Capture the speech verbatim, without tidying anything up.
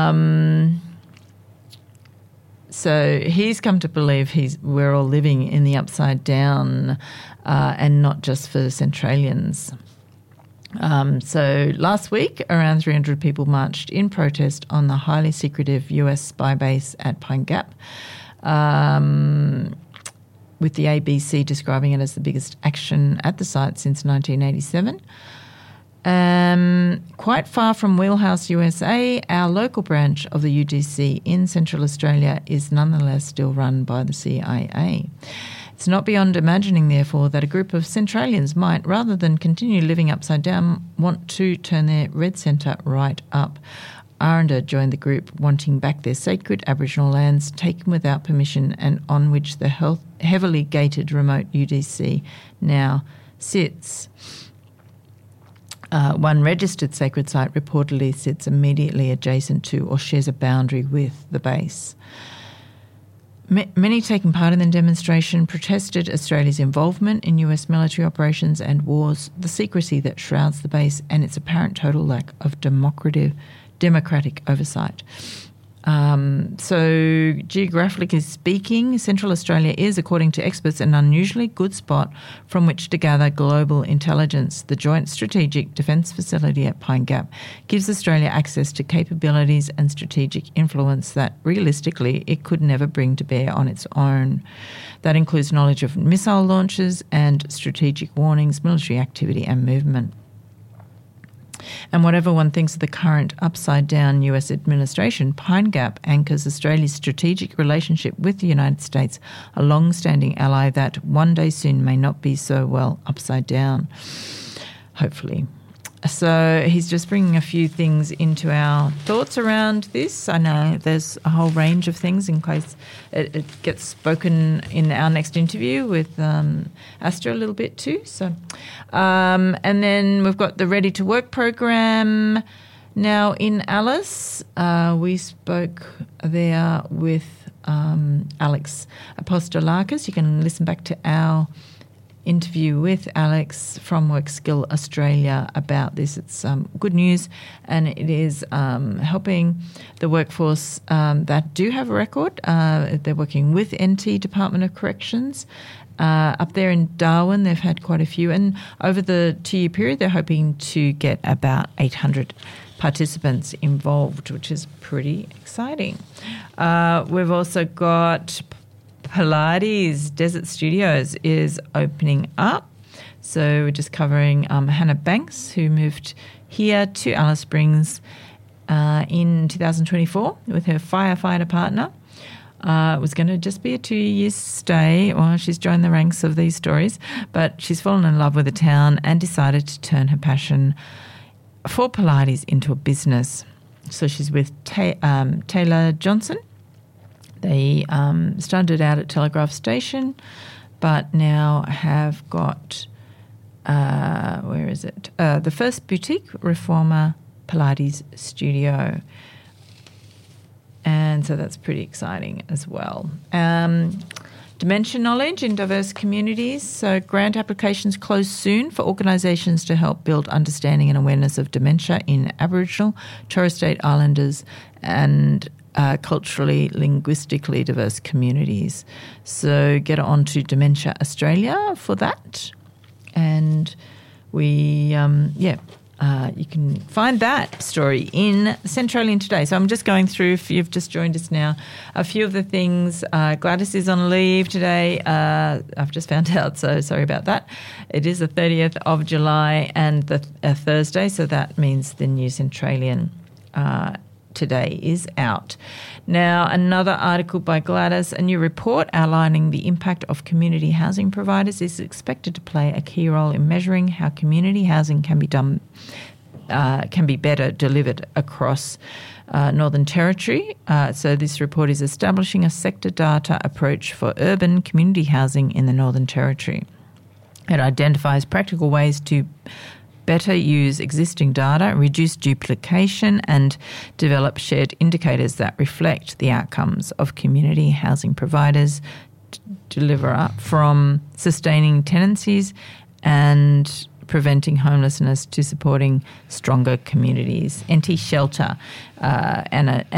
Um, so he's come to believe he's we're all living in the upside down uh, and not just for Centralians. Um, so last week, around three hundred people marched in protest on the highly secretive U S spy base at Pine Gap, um, with the A B C describing it as the biggest action at the site since nineteen eighty-seven. Um, quite far from Wheelhouse U S A, our local branch of the U D C in Central Australia is nonetheless still run by the C I A. It's not beyond imagining, therefore, that a group of Centralians might, rather than continue living upside down, want to turn their red centre right up. Aranda joined the group wanting back their sacred Aboriginal lands taken without permission and on which the health, heavily gated remote U D C now sits. Uh, one registered sacred site reportedly sits immediately adjacent to or shares a boundary with the base. Many taking part in the demonstration protested Australia's involvement in U S military operations and wars, the secrecy that shrouds the base, and its apparent total lack of democratic, democratic oversight. Um, so geographically speaking, Central Australia is, according to experts, an unusually good spot from which to gather global intelligence. The Joint Strategic Defence Facility at Pine Gap gives Australia access to capabilities and strategic influence that, realistically, it could never bring to bear on its own. That includes knowledge of missile launches and strategic warnings, military activity and movement. And whatever one thinks of the current upside-down U S administration, Pine Gap anchors Australia's strategic relationship with the United States, a long-standing ally that one day soon may not be so well upside down, hopefully. So he's just bringing a few things into our thoughts around this. I know there's a whole range of things in case it, it gets spoken in our next interview with um, Astra a little bit too. So, um, and then we've got the Ready to Work program. Now in Alice, uh, we spoke there with um, Alex Apostolakis. You can listen back to our interview with Alex from WorkSkill Australia about this. It's um, good news, and it is um, helping the workforce um, that do have a record. Uh, they're working with N T Department of Corrections. Uh, up there in Darwin, they've had quite a few, and over the two-year period, they're hoping to get about eight hundred participants involved, which is pretty exciting. Uh, we've also got Pilates Desert Studios is opening up. So we're just covering um, Hannah Banks, who moved here to Alice Springs uh, in two thousand twenty-four with her firefighter partner. Uh, it was going to just be a two-year stay. Well, she's joined the ranks of these stories, but she's fallen in love with the town and decided to turn her passion for Pilates into a business. So she's with Ta- um, Taylor Johnson. They um, started out at Telegraph Station, but now have got, uh, where is it? Uh, the first boutique reformer Pilates studio. And so that's pretty exciting as well. Um, dementia knowledge in diverse communities. So grant applications close soon for organisations to help build understanding and awareness of dementia in Aboriginal, Torres Strait Islanders and Uh, culturally, linguistically diverse communities. So get on to Dementia Australia for that. And we, um, yeah, uh, you can find that story in Centralian Today. So I'm just going through, if you've just joined us now, a few of the things. Uh, Gladys is on leave today. Uh, I've just found out, so sorry about that. It is the thirtieth of July and the uh, Thursday, so that means the new Centralian uh today is out. Now, another article by Gladys, a new report outlining the impact of community housing providers is expected to play a key role in measuring how community housing can be done, uh, can be better delivered across uh, Northern Territory. Uh, so this report is establishing a sector data approach for urban community housing in the Northern Territory. It identifies practical ways to better use existing data, reduce duplication, and develop shared indicators that reflect the outcomes of community housing providers, to deliver up from sustaining tenancies and preventing homelessness to supporting stronger communities. N T Shelter uh, and a